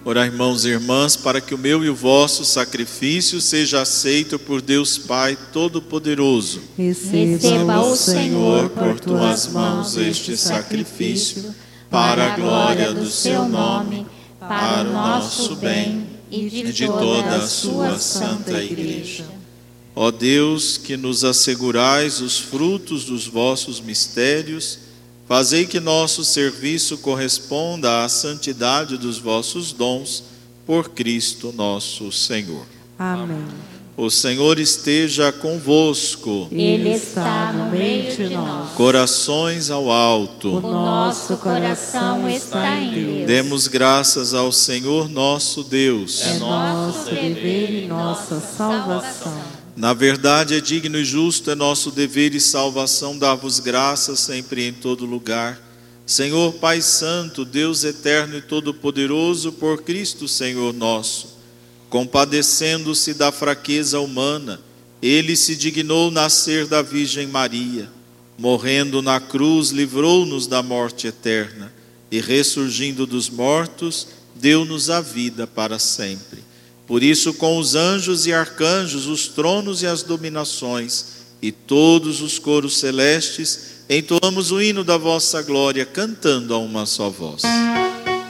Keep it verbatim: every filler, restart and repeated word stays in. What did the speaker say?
Orai, irmãos e irmãs, para que o meu e o vosso sacrifício seja aceito por Deus Pai Todo-Poderoso. Receba o Senhor por tuas mãos este sacrifício, para a glória do seu nome, para o nosso bem e de toda a sua santa Igreja. Ó Deus, que nos assegurais os frutos dos vossos mistérios, fazei que nosso serviço corresponda à santidade dos vossos dons, por Cristo nosso Senhor. Amém. O Senhor esteja convosco. Ele está no meio de nós. Corações ao alto. O nosso coração está em Deus. Demos graças ao Senhor nosso Deus. É nosso dever e nossa salvação. Na verdade, é digno e justo, é nosso dever e salvação dar-vos graças sempre e em todo lugar. Senhor Pai Santo, Deus eterno e todo-poderoso, por Cristo Senhor nosso, compadecendo-se da fraqueza humana, Ele se dignou nascer da Virgem Maria. Morrendo na cruz, livrou-nos da morte eterna e, ressurgindo dos mortos, deu-nos a vida para sempre. Por isso, com os anjos e arcanjos, os tronos e as dominações, e todos os coros celestes, entoamos o hino da vossa glória, cantando a uma só voz.